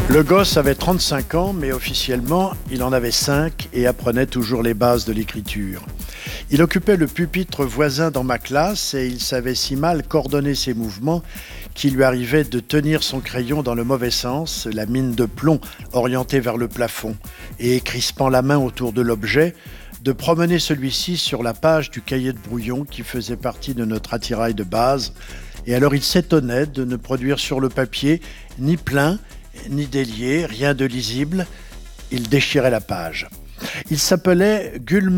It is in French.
Le gosse avait 35 ans, mais officiellement, il en avait 5 et apprenait toujours les bases de l'écriture. Il occupait le pupitre voisin dans ma classe et il savait si mal coordonner ses mouvements qu'il lui arrivait de tenir son crayon dans le mauvais sens, la mine de plomb orientée vers le plafond, et crispant la main autour de l'objet, de promener celui-ci sur la page du cahier de brouillon qui faisait partie de notre attirail de base. Et alors il s'étonnait de ne produire sur le papier ni plein, ni délié, rien de lisible. Il déchirait la page. Il s'appelait Gulm